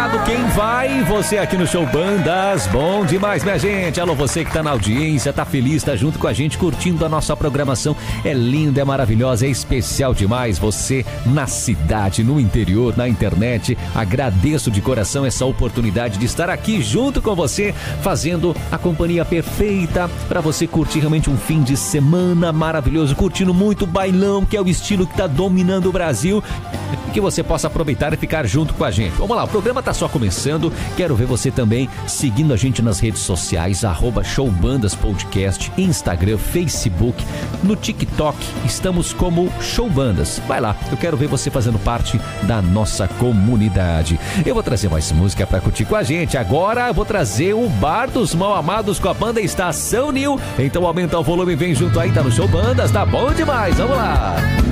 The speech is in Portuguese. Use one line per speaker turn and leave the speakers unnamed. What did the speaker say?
Obrigado quem vai, você aqui no Show Bandas, bom demais, minha gente. Alô, você que tá na audiência, tá feliz, tá junto com a gente, curtindo a nossa programação. É linda, é maravilhosa, é especial demais. Você na cidade, no interior, na internet. Agradeço de coração essa oportunidade de estar aqui junto com você, fazendo a companhia perfeita para você curtir realmente um fim de semana maravilhoso, curtindo muito bailão, que é o estilo que tá dominando o Brasil, e que você possa aproveitar e ficar junto com a gente. Vamos lá, o programa tá só começando. Quero ver você também seguindo a gente nas redes sociais, @showbandaspodcast, Instagram, Facebook, no TikTok, estamos como Showbandas. Vai lá, eu quero ver você fazendo parte da nossa comunidade. Eu vou trazer mais música pra curtir com a gente. Agora eu vou trazer o Bar dos Mal Amados com a banda Estação New. Então aumenta o volume, vem junto aí, tá no Showbandas, tá bom demais, vamos lá.